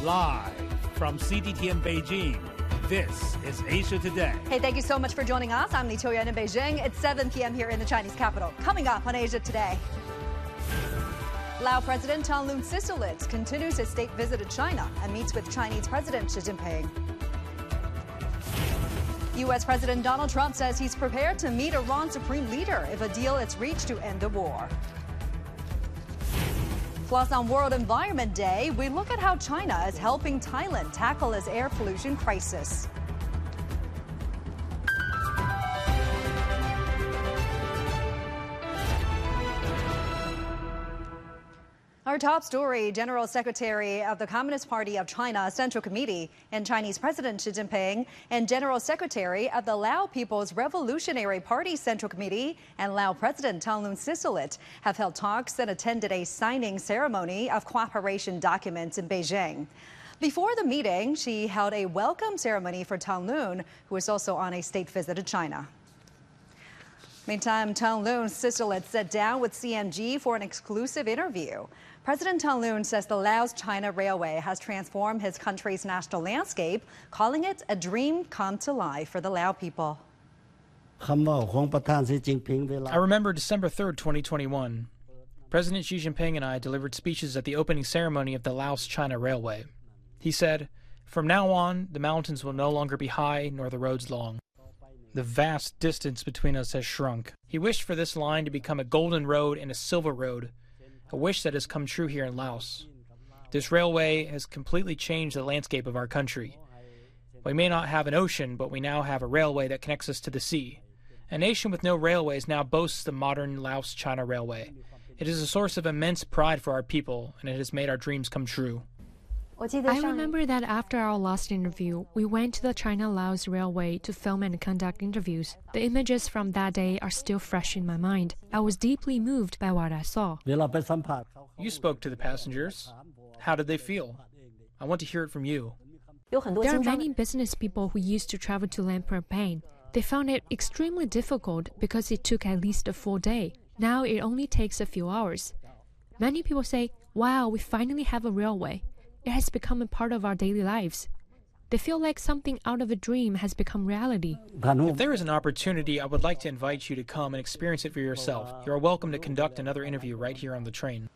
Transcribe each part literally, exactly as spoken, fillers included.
Live from C G T N Beijing, this is Asia Today. Hey, thank you so much for joining us. I'm Li Qiuyan in Beijing. It's seven p m here in the Chinese capital. Coming up on Asia Today. Lao President Thongloun Sisoulith continues his state visit to China and meets with Chinese President Xi Jinping. U S President Donald Trump says he's prepared to meet Iran's supreme leader if a deal is reached to end the war. Plus, on World Environment Day, we look at how China is helping Thailand tackle its air pollution crisis. Our top story, General Secretary of the Communist Party of China Central Committee and Chinese President Xi Jinping and General Secretary of the Lao People's Revolutionary Party Central Committee and Lao President Thongloun Sisoulith have held talks and attended a signing ceremony of cooperation documents in Beijing. Before the meeting, Xi held a welcome ceremony for Thongloun, who is also on a state visit to China. Meantime, Thongloun Sisoulith sat down with C M G for an exclusive interview. President Thongloun says the Laos-China Railway has transformed his country's national landscape, calling it a dream come to life for the Lao people. I remember December third, twenty twenty-one. President Xi Jinping and I delivered speeches at the opening ceremony of the Laos-China Railway. He said, "From now on, the mountains will no longer be high nor the roads long. The vast distance between us has shrunk." He wished for this line to become a golden road and a silver road, a wish that has come true here in Laos. This railway has completely changed the landscape of our country. We may not have an ocean, but we now have a railway that connects us to the sea. A nation with no railways now boasts the modern Laos-China Railway. It is a source of immense pride for our people, and it has made our dreams come true. I remember that after our last interview, we went to the China-Laos Railway to film and conduct interviews. The images from that day are still fresh in my mind. I was deeply moved by what I saw. You spoke to the passengers. How did they feel? I want to hear it from you. There are many business people who used to travel to land per plane. They found it extremely difficult because it took at least a full day. Now it only takes a few hours. Many people say, "Wow, we finally have a railway. It has become a part of our daily lives." They feel like something out of a dream has become reality. If there is an opportunity, I would like to invite you to come and experience it for yourself. You are welcome to conduct another interview right here on the train.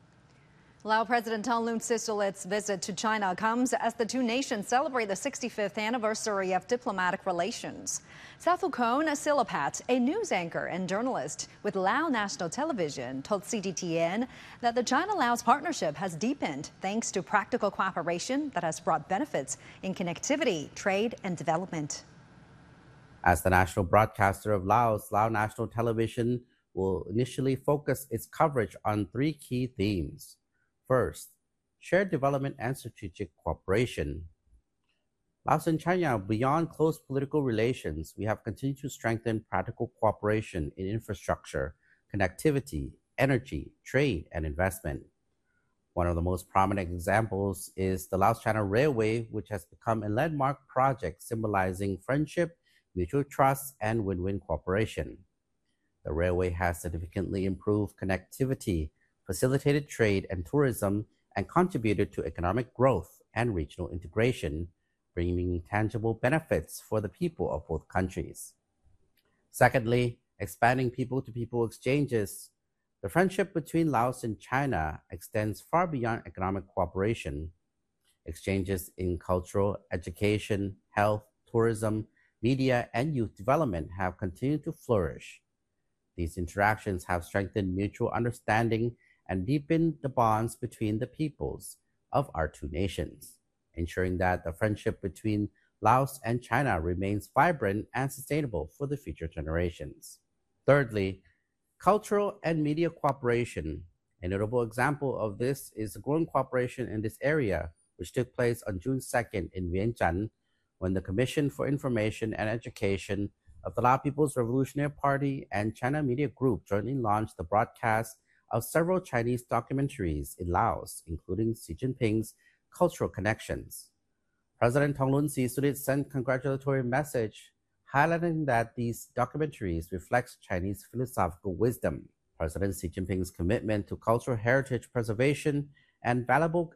Lao President Thongloun Sisoulith's visit to China comes as the two nations celebrate the sixty-fifth anniversary of diplomatic relations. Sathulkhon Silapat, a news anchor and journalist with Lao National Television, told C G T N that the China-Laos partnership has deepened thanks to practical cooperation that has brought benefits in connectivity, trade, and development. As the national broadcaster of Laos, Lao National Television will initially focus its coverage on three key themes. First, shared development and strategic cooperation. Laos and China, beyond close political relations, we have continued to strengthen practical cooperation in infrastructure, connectivity, energy, trade, and investment. One of the most prominent examples is the Laos-China Railway, which has become a landmark project symbolizing friendship, mutual trust, and win-win cooperation. The railway has significantly improved connectivity, facilitated trade and tourism, and contributed to economic growth and regional integration, bringing tangible benefits for the people of both countries. Secondly, expanding people-to-people exchanges. The friendship between Laos and China extends far beyond economic cooperation. Exchanges in cultural, education, health, tourism, media, and youth development have continued to flourish. These interactions have strengthened mutual understanding and deepened the bonds between the peoples of our two nations, ensuring that the friendship between Laos and China remains vibrant and sustainable for the future generations. Thirdly, cultural and media cooperation. A notable example of this is the growing cooperation in this area, which took place on June second in Vientiane, when the Commission for Information and Education of the Lao People's Revolutionary Party and China Media Group jointly launched the broadcast of several Chinese documentaries in Laos, including Xi Jinping's Cultural Connections. President Thongloun Sisoulith sent a congratulatory message highlighting that these documentaries reflect Chinese philosophical wisdom, President Xi Jinping's commitment to cultural heritage preservation, and valuable